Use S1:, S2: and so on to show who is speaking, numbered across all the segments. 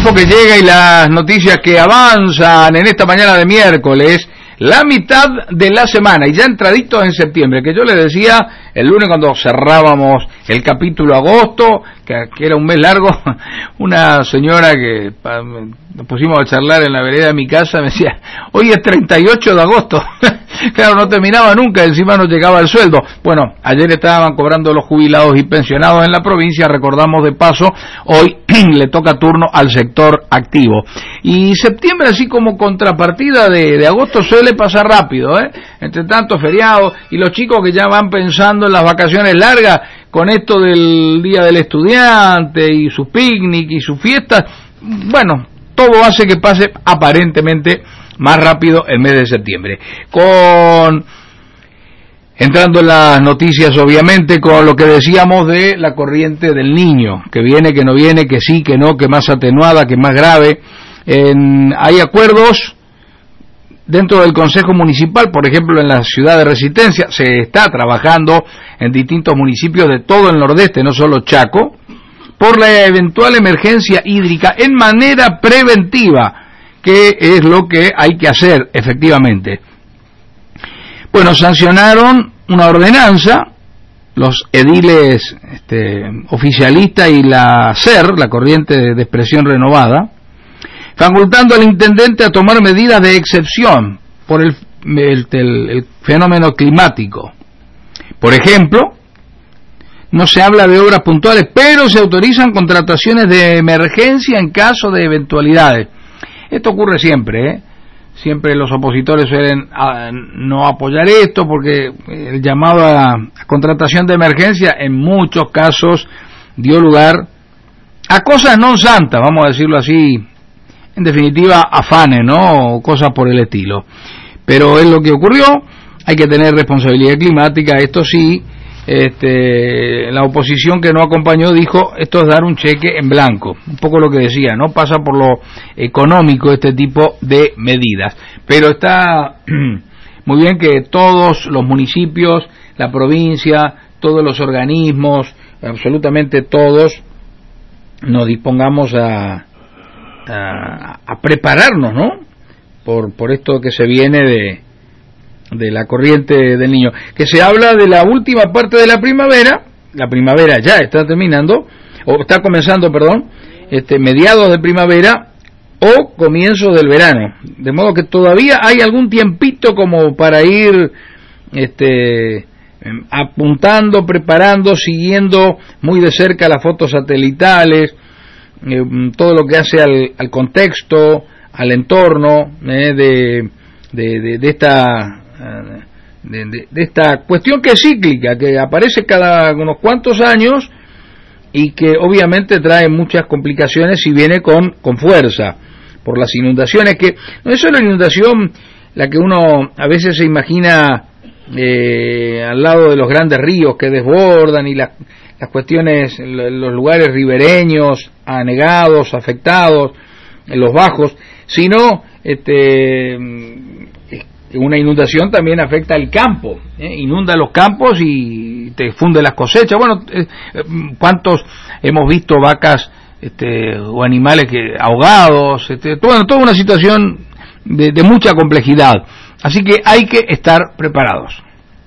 S1: tiempo que llega y las noticias que avanzan en esta mañana de miércoles, la mitad de la semana y ya entraditos en septiembre, que yo les decía el lunes cuando cerrábamos el capítulo agosto, que era un mes largo, una señora que nos pusimos a charlar en la vereda de mi casa me decía, hoy es 38 de agosto, claro, no terminaba nunca, encima no llegaba el sueldo. Bueno, ayer estaban cobrando los jubilados y pensionados en la provincia, recordamos de paso, hoy le toca turno al sector activo. Y septiembre, así como contrapartida de agosto, suele pasar rápido, entre tanto feriados, y los chicos que ya van pensando en las vacaciones largas, con esto del Día del Estudiante, y sus picnic, y sus fiestas, bueno, todo hace que pase aparentemente más rápido el mes de septiembre. Entrando en las noticias, obviamente, con lo que decíamos de la corriente del Niño, que viene, que no viene, que sí, que no, que más atenuada, que más grave. Hay acuerdos dentro del Consejo Municipal, por ejemplo, en la ciudad de Resistencia, se está trabajando en distintos municipios de todo el nordeste, no solo Chaco, por la eventual emergencia hídrica en manera preventiva, que es lo que hay que hacer, efectivamente. Bueno, sancionaron una ordenanza, los ediles oficialistas y la SER, la Corriente de Expresión Renovada, facultando al intendente a tomar medidas de excepción por el fenómeno climático. Por ejemplo, no se habla de obras puntuales, pero se autorizan contrataciones de emergencia en caso de eventualidades. Esto ocurre siempre, Siempre los opositores suelen no apoyar esto porque el llamado a contratación de emergencia en muchos casos dio lugar a cosas no santas, vamos a decirlo así, en definitiva afanes, ¿no? O cosas por el estilo. Pero es lo que ocurrió, hay que tener responsabilidad climática, esto sí. La oposición que no acompañó dijo, esto es dar un cheque en blanco, un poco lo que decía, no pasa por lo económico este tipo de medidas, pero está muy bien que todos los municipios, la provincia, todos los organismos, absolutamente todos, nos dispongamos a prepararnos, ¿no? Por esto que se viene de la corriente del Niño, que se habla de la última parte de la primavera ya está terminando, o está comenzando, mediados de primavera o comienzos del verano, de modo que todavía hay algún tiempito como para ir apuntando, preparando, siguiendo muy de cerca las fotos satelitales, todo lo que hace al contexto, al entorno de esta cuestión que es cíclica, que aparece cada unos cuantos años y que obviamente trae muchas complicaciones y viene con fuerza por las inundaciones, que no es solo la inundación la que uno a veces se imagina al lado de los grandes ríos que desbordan y las cuestiones, los lugares ribereños anegados, afectados, en los bajos, sino una inundación también afecta al campo, inunda los campos y te funde las cosechas. Bueno, ¿cuántos hemos visto vacas o animales ahogados? Toda una situación de mucha complejidad. Así que hay que estar preparados.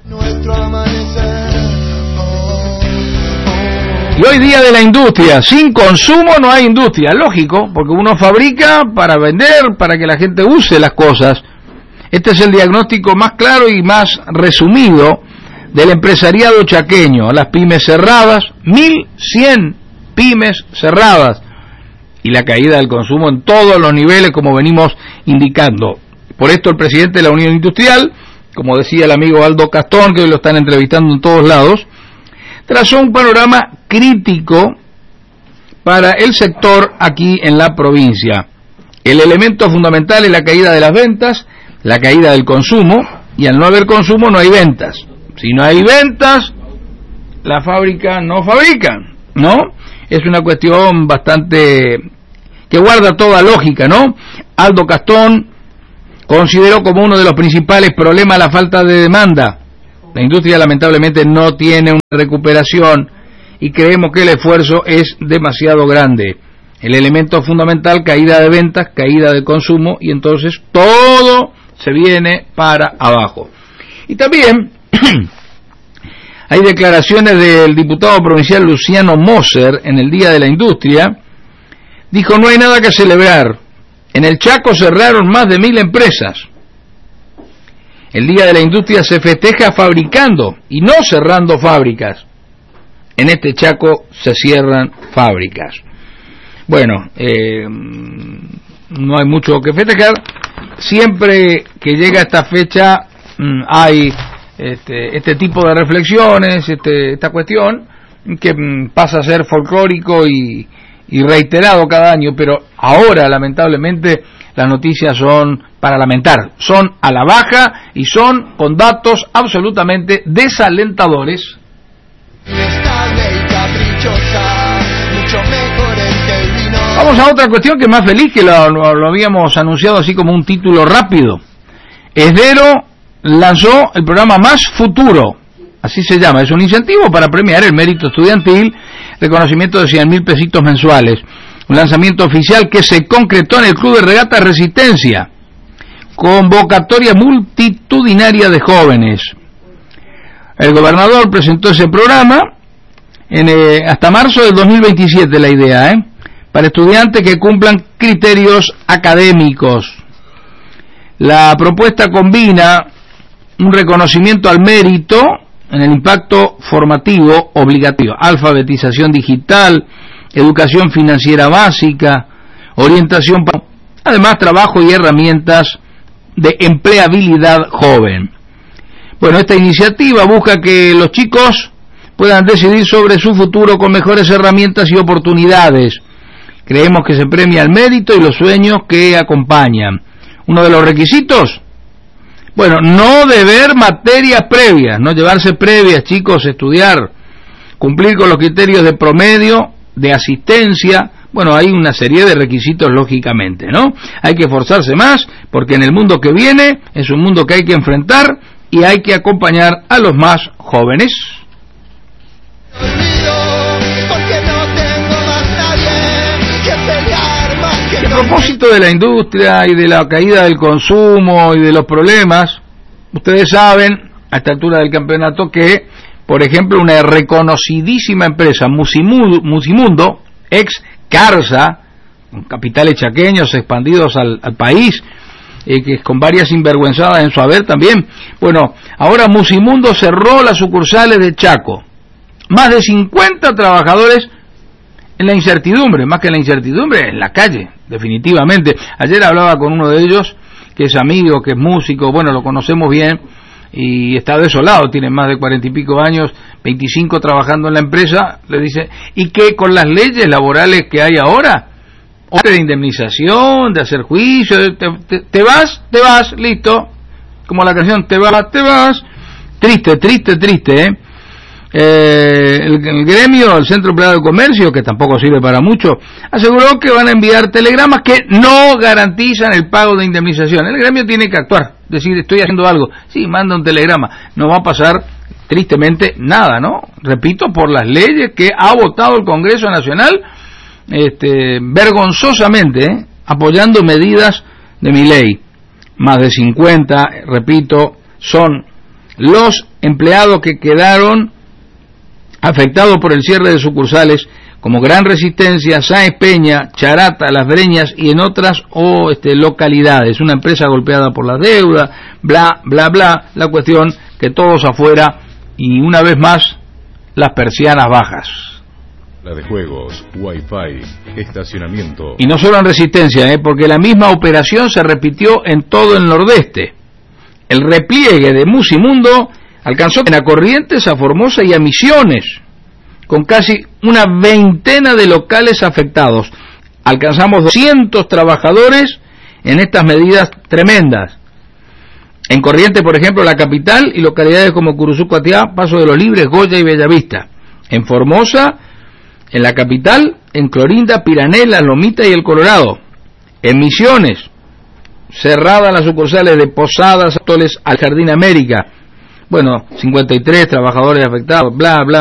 S1: Y hoy día de la industria, sin consumo no hay industria, lógico, porque uno fabrica para vender, para que la gente use las cosas. Este es el diagnóstico más claro y más resumido del empresariado chaqueño. Las pymes cerradas, 1.100 pymes cerradas, y la caída del consumo en todos los niveles, como venimos indicando. Por esto el presidente de la Unión Industrial, como decía el amigo Aldo Castón, que hoy lo están entrevistando en todos lados, trazó un panorama crítico para el sector aquí en la provincia. El elemento fundamental es la caída de las ventas, la caída del consumo, y al no haber consumo no hay ventas. Si no hay ventas, la fábrica no fabrican, ¿no? Es una cuestión bastante que guarda toda lógica, ¿no? Aldo Castón consideró como uno de los principales problemas la falta de demanda. La industria lamentablemente no tiene una recuperación y creemos que el esfuerzo es demasiado grande. el elemento fundamental, caída de ventas, caída de consumo, y entonces todo se viene para abajo. Y también hay declaraciones del diputado provincial Luciano Moser en el Día de la Industria. Dijo: no hay nada que celebrar. En el Chaco cerraron más de 1000 empresas. El Día de la Industria se festeja fabricando y no cerrando fábricas. En este Chaco se cierran fábricas. Bueno, no hay mucho que festejar. Siempre que llega esta fecha hay este tipo de reflexiones, esta cuestión que pasa a ser folclórico y reiterado cada año, pero ahora lamentablemente las noticias son para lamentar, son a la baja y son con datos absolutamente desalentadores. Vamos a otra cuestión que es más feliz, que lo habíamos anunciado así como un título rápido. Esdero lanzó el programa Más Futuro, así se llama, es un incentivo para premiar el mérito estudiantil, reconocimiento de 100.000 pesitos mensuales, un lanzamiento oficial que se concretó en el Club de Regata Resistencia, convocatoria multitudinaria de jóvenes. El gobernador presentó ese programa hasta marzo del 2027, la idea, para estudiantes que cumplan criterios académicos. La propuesta combina un reconocimiento al mérito en el impacto formativo obligatorio, alfabetización digital, educación financiera básica, orientación, además trabajo y herramientas de empleabilidad joven. Bueno, esta iniciativa busca que los chicos puedan decidir sobre su futuro con mejores herramientas y oportunidades. Creemos que se premia el mérito y los sueños que acompañan. Uno de los requisitos, bueno, no deber materias previas, no llevarse previas, chicos, estudiar, cumplir con los criterios de promedio, de asistencia. Bueno, hay una serie de requisitos, lógicamente, ¿no? Hay que esforzarse más, porque en el mundo que viene es un mundo que hay que enfrentar y hay que acompañar a los más jóvenes. A propósito de la industria y de la caída del consumo y de los problemas, ustedes saben, a esta altura del campeonato, que, por ejemplo, una reconocidísima empresa, Musimundo, ex Carsa, con capitales chaqueños expandidos al país, que con varias sinvergüenzadas en su haber también. Bueno, ahora Musimundo cerró las sucursales de Chaco. Más de 50 trabajadores en la incertidumbre, más que en la incertidumbre, en la calle, definitivamente. Ayer hablaba con uno de ellos, que es amigo, que es músico, bueno, lo conocemos bien, y está desolado, tiene más de 40 y pico años, 25 trabajando en la empresa. Le dice, ¿y qué con las leyes laborales que hay ahora? De indemnización, de hacer juicio, te vas, listo, como la canción, te vas, triste, el gremio, el Centro Empleado de Comercio, que tampoco sirve para mucho, aseguró que van a enviar telegramas que no garantizan el pago de indemnización. El gremio tiene que actuar, decir, estoy haciendo algo, sí, manda un telegrama, no va a pasar tristemente nada, ¿no? Repito, por las leyes que ha votado el Congreso Nacional, vergonzosamente, apoyando medidas de Milei. Más de 50, repito, son los empleados que quedaron afectados por el cierre de sucursales como Gran Resistencia, Sáenz Peña, Charata, Las Breñas y en otras localidades. Una empresa golpeada por la deuda, bla, bla, bla. La cuestión que todos afuera y una vez más las persianas bajas.
S2: La de juegos, wifi, estacionamiento.
S1: Y no solo en Resistencia, porque la misma operación se repitió en todo el Nordeste. El repliegue de Musimundo alcanzó a Corrientes, a Formosa y a Misiones, con casi una veintena de locales afectados. Alcanzamos 200 trabajadores en estas medidas tremendas. En Corrientes, por ejemplo, la capital y localidades como Curuzú, Coatiá, Paso de los Libres, Goya y Bellavista. En Formosa, en la capital, en Clorinda, Pirané, La Lomita y El Colorado. En Misiones, cerradas las sucursales de Posadas, Atoles, al Jardín América. Bueno, 53 trabajadores afectados, bla, bla.